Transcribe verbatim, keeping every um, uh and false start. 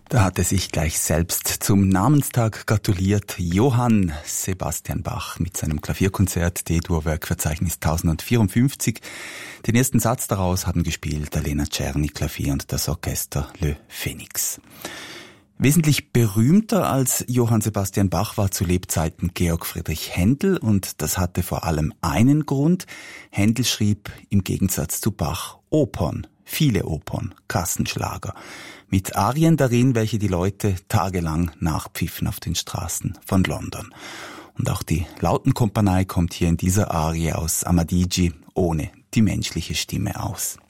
Da hat er sich gleich selbst zum Namenstag gratuliert. Johann Sebastian Bach mit seinem Klavierkonzert D-Dur-Werkverzeichnis tausendvierundfünfzig. Den ersten Satz daraus haben gespielt Elena Czerny Klavier und das Orchester Le Phoenix. Wesentlich berühmter als Johann Sebastian Bach war zu Lebzeiten Georg Friedrich Händel, und das hatte vor allem einen Grund. Händel schrieb im Gegensatz zu Bach Opern, viele Opern, Kassenschlager, mit Arien darin, welche die Leute tagelang nachpfiffen auf den Straßen von London. Und auch die Lautenkompanie kommt hier in dieser Arie aus Amadigi ohne die menschliche Stimme aus.